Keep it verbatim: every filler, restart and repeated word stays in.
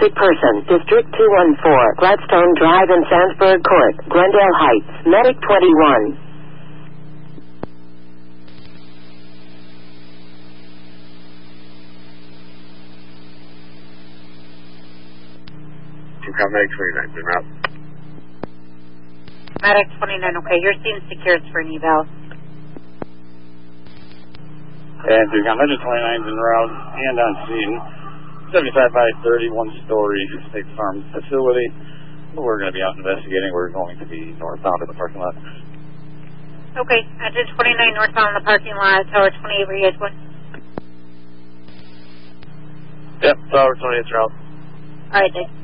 wanted person, District two one four, Gladstone Drive in Sandsburg Court, Glendale Heights, Medic twenty-one. Medic twenty-nine, been route. Medic twenty-nine, okay, your scene secured for an eval. And we've got Medic twenty-nine en route and on scene. seventy-five by thirty, one-story State Farm facility. We're going to be out investigating. We're going to be northbound in the parking lot. Okay, engine twenty-nine northbound in the parking lot, tower twenty-eight, where you guys going? Yep, tower twenty-eight route. Alright, thanks.